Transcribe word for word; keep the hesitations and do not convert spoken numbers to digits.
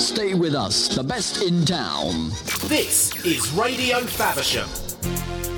Stay with us, the best in town. This is Radio Faversham.